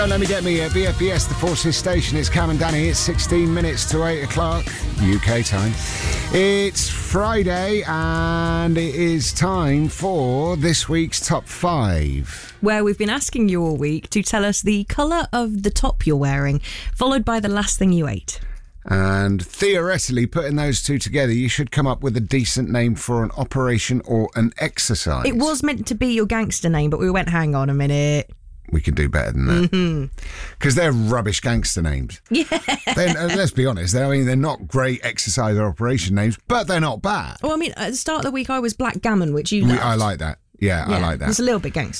Let me get me at BFBS, the Forces Station. It's Cam and Danny. It's 16 minutes to 8 o'clock UK time. It's Friday and it is time for this week's Top 5. Where we've been asking you all week to tell us the colour of the top you're wearing, followed by the last thing you ate. And theoretically, putting those two together, you should come up with a decent name for an operation or an exercise. It was meant to be your gangster name, but we went, hang on a minute. We can do better than that. Because they're rubbish gangster names. Yeah. Let's be honest. They're not great exercise or operation names, but they're not bad. Well, I mean, at the start of the week, I was Blackgammon, which you loved. I like that. Yeah, I like that. It's a little bit gangster.